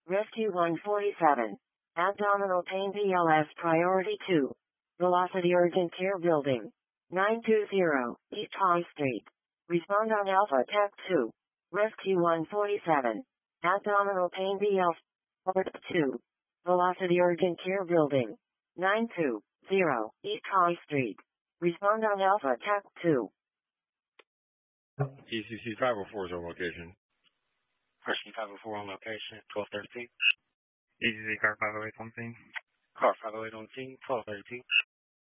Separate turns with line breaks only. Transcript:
Rescue 147. Abdominal pain BLS priority 2. Velocity Urgent Care Building. 920 East High Street. Respond on Alpha Tech 2. Rescue 147. Abdominal pain BLS part 2. Velocity Urgent Care Building. 920 East High Street. Respond on Alpha Tech 2.
ECC 504 is on location.
Rescue 504 on location, 1213.
ECC car 508 on scene.
Car 508 on scene, 1232.